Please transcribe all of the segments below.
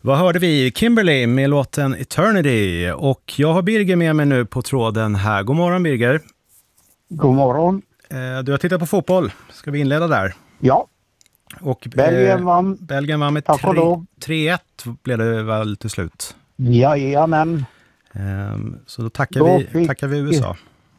Vad hörde vi? Kimberly med låten Eternity. Och jag har Birger med mig nu på tråden här. God morgon Birger. God morgon. Du har tittat på fotboll. Ska vi inleda där? Ja. Och Belgien vann. Belgien vann med 3-1 blev det väl till slut. Jajamän. Så då tackar vi USA.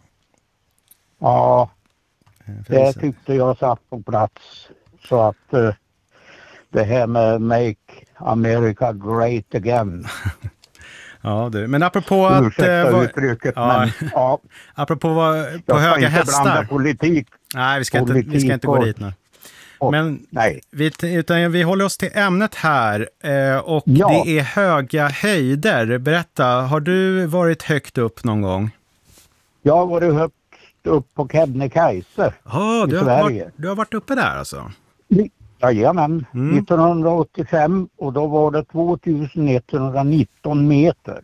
Ja, det tyckte jag satt på plats. Så att det här med Make America Great Again. Ja, du. Men apropå att... Ursäkta uttrycket, men ja. Apropå på höga hästar. Jag ska inte blanda politik. Nej, vi ska inte gå dit nu. Men vi håller oss till ämnet här och det är höga höjder. Berätta, har du varit högt upp någon gång? Jag har varit högt upp på Kebnekaise i Sverige. Du har varit uppe där alltså? Jajamän, 1985 och då var det 2119 meter.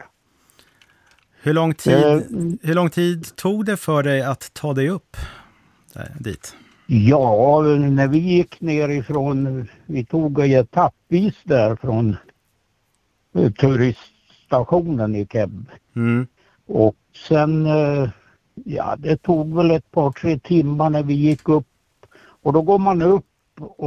Hur lång tid tog det för dig att ta dig upp dit? Ja, när vi gick nerifrån, vi tog etappvis där från turiststationen i Keb. Och sen, det tog väl ett par 3 timmar när vi gick upp. Och då går man upp och